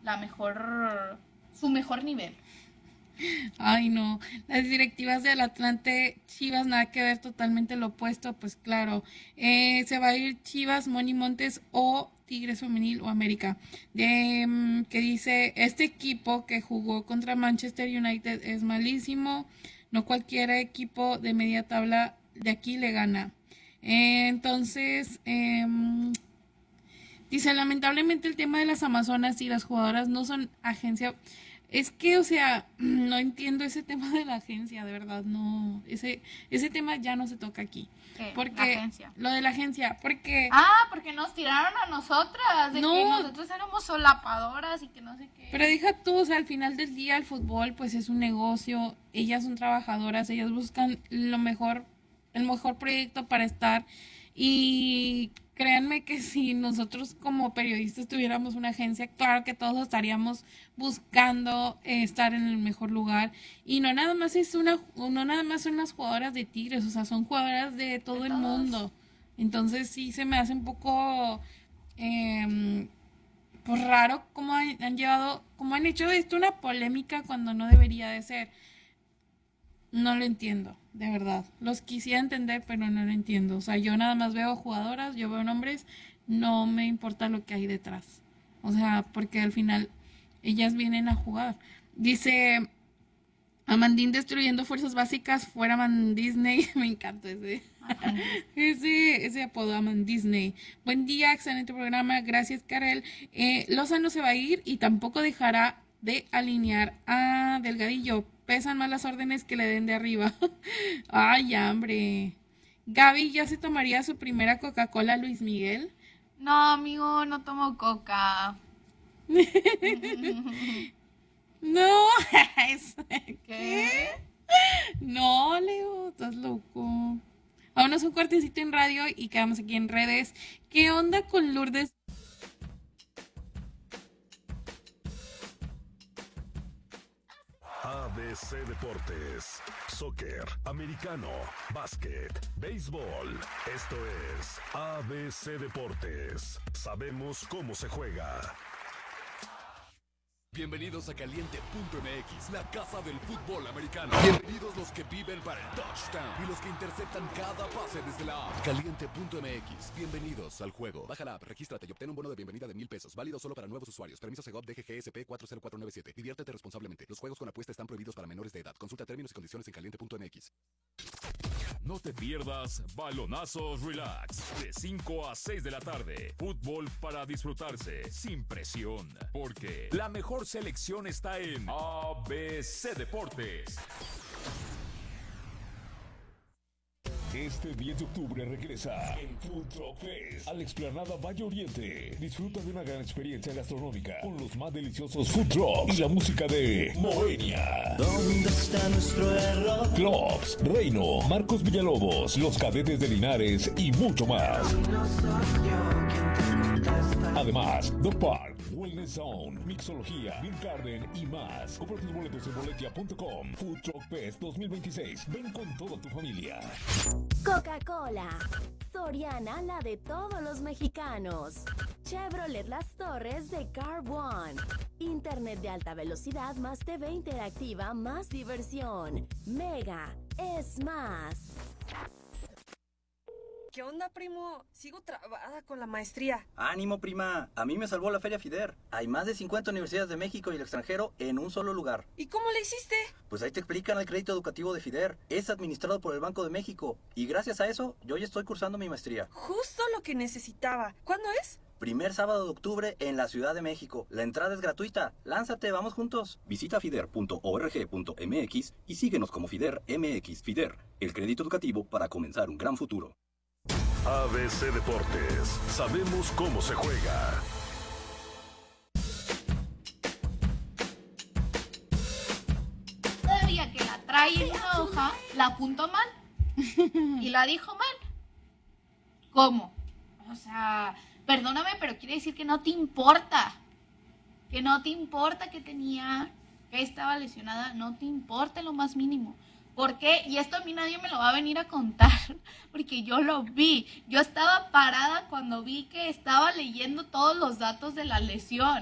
su mejor nivel. Ay, no, las directivas del Atlante, Chivas, nada que ver, totalmente lo opuesto, pues claro, se va a ir Chivas, Moni Montes o Tigres Femenil o América, que dice, este equipo que jugó contra Manchester United es malísimo, no cualquier equipo de media tabla de aquí le gana. Entonces, dice, lamentablemente el tema de las Amazonas y las jugadoras no son agencia. Es que, o sea, no entiendo ese tema de la agencia, de verdad, no. Ese tema ya no se toca aquí. ¿Qué? Porque, La agencia. lo de la agencia, porque... Porque nos tiraron a nosotras, de No. que nosotros éramos solapadoras y que no sé qué. Pero deja tú, o sea, al final del día el fútbol pues es un negocio, ellas son trabajadoras, ellas buscan lo mejor, el mejor proyecto para estar y créanme que si nosotros como periodistas tuviéramos una agencia, claro que todos estaríamos buscando estar en el mejor lugar y no nada más no nada más son las jugadoras de Tigres, o sea, son jugadoras de todo el mundo. Entonces sí se me hace un poco pues raro cómo cómo han hecho esto una polémica cuando no debería de ser. No lo entiendo, de verdad. Los quisiera entender, pero no lo entiendo. O sea, yo nada más veo jugadoras, yo veo nombres, no me importa lo que hay detrás. O sea, porque al final ellas vienen a jugar. Dice Amandín destruyendo fuerzas básicas, fuera Man Disney. Me encanta ese apodo, Aman Disney. Buen día, excelente programa. Gracias, Karel. Lozano se va a ir y tampoco dejará de alinear a Delgadillo. Pesan más las órdenes que le den de arriba. Ay, hambre. Gaby ya se tomaría su primera Coca-Cola Luis Miguel. No, amigo, no tomo coca. No. ¿Qué? No, Leo, estás loco. Vámonos un cortecito en radio y quedamos aquí en redes. ¿Qué onda con Lourdes? ABC Deportes, soccer, americano, básquet, béisbol. Esto es ABC Deportes. Sabemos cómo se juega. Bienvenidos a Caliente.mx, la casa del fútbol americano. Bienvenidos los que viven para el touchdown y los que interceptan cada pase desde la app. Caliente.mx, bienvenidos al juego. Baja la app, regístrate y obtén un bono de bienvenida de $1,000. Válido solo para nuevos usuarios. Permiso Segov DGGSP 40497. Diviértete responsablemente. Los juegos con apuesta están prohibidos para menores de edad. Consulta términos y condiciones en Caliente.mx. No te pierdas Balonazos Relax, de 5 a 6 de la tarde. Fútbol para disfrutarse, sin presión. Porque la mejor selección está en ABC Deportes. Este 10 de octubre regresa el Food Truck Fest a la explanada Valle Oriente. Disfruta de una gran experiencia gastronómica con los más deliciosos food trucks y la música de Moenia. ¿Dónde está nuestro error? Clocks, Reino, Marcos Villalobos, Los Cadetes de Linares y mucho más. Además, The Park, Wellness Zone, Mixología, Beer Garden y más. Compra tus boletos en boletia.com. Food Truck Fest 2026. Ven con toda tu familia. Coca-Cola. Soriana, la de todos los mexicanos. Chevrolet Las Torres de Car One. Internet de alta velocidad más TV interactiva más diversión. Mega es más. ¿Qué onda, primo? Sigo trabada con la maestría. Ánimo, prima. A mí me salvó la Feria FIDER. Hay más de 50 universidades de México y el extranjero en un solo lugar. ¿Y cómo le hiciste? Pues ahí te explican el crédito educativo de FIDER. Es administrado por el Banco de México. Y gracias a eso, yo ya estoy cursando mi maestría. Justo lo que necesitaba. ¿Cuándo es? Primer sábado de octubre en la Ciudad de México. La entrada es gratuita. Lánzate, vamos juntos. Visita fider.org.mx y síguenos como FIDER MX. FIDER, el crédito educativo para comenzar un gran futuro. ABC Deportes, sabemos cómo se juega. Todavía que la trae en una hoja, la apuntó mal y la dijo mal. ¿Cómo? O sea, perdóname, pero quiere decir que no te importa. Que no te importa que estaba lesionada, no te importa lo más mínimo. ¿Por qué? Y esto a mí nadie me lo va a venir a contar, porque yo lo vi. Yo estaba parada cuando vi que estaba leyendo todos los datos de la lesión.